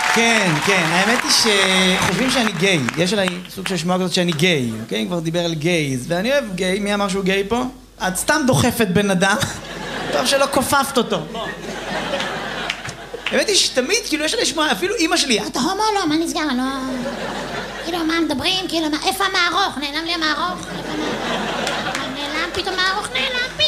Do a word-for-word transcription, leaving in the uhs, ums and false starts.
כן, כן, האמת היא שחושבים שאני גיי. יש עליי סוג של שמועה כזאת שאני גיי, אוקיי? כבר דיבר על גייז. ואני אוהב גיי, מי אמר שהוא גיי פה? את סתם דוחפת בן אדם, טוב שלא כופפת אותו. האמת היא שתמיד, כאילו, יש עליי שמועה, אפילו אמא שלי, אתה הומו לא, מה נסגר? לא... כאילו, מה מדברים? כאילו, איפה המערוך? נעלם לי המערוך? נעלם פתאום מערוך, נעלם.